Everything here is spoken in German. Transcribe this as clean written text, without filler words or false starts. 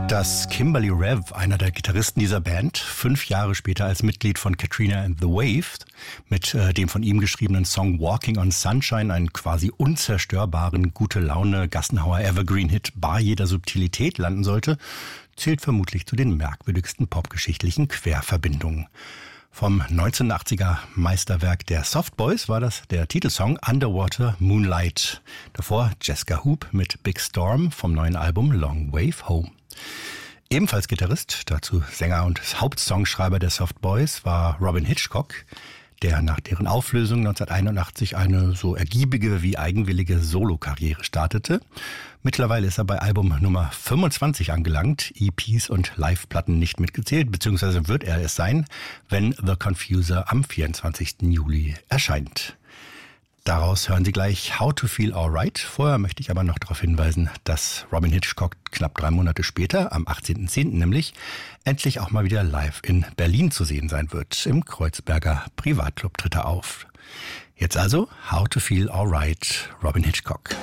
Dass Kimberly Rev, einer der Gitarristen dieser Band, 5 Jahre später als Mitglied von Katrina and the Waves mit dem von ihm geschriebenen Song Walking on Sunshine einen quasi unzerstörbaren, Gute-Laune, Gassenhauer-Evergreen-Hit bar jeder Subtilität landen sollte, zählt vermutlich zu den merkwürdigsten popgeschichtlichen Querverbindungen. Vom 1980er Meisterwerk der Soft Boys war das der Titelsong Underwater Moonlight. Davor Jessica Hoop mit Big Storm vom neuen Album Long Wave Home. Ebenfalls Gitarrist, dazu Sänger und Hauptsongschreiber der Soft Boys, war Robyn Hitchcock, der nach deren Auflösung 1981 eine so ergiebige wie eigenwillige Solokarriere startete. Mittlerweile ist er bei Album Nummer 25 angelangt, EPs und Live-Platten nicht mitgezählt, beziehungsweise wird er es sein, wenn The Confuser am 24. Juli erscheint. Daraus hören Sie gleich How to Feel Alright. Vorher möchte ich aber noch darauf hinweisen, dass Robyn Hitchcock knapp 3 Monate später, am 18.10. nämlich, endlich auch mal wieder live in Berlin zu sehen sein wird. Im Kreuzberger Privatclub tritt er auf. Jetzt also How to Feel Alright, Robyn Hitchcock.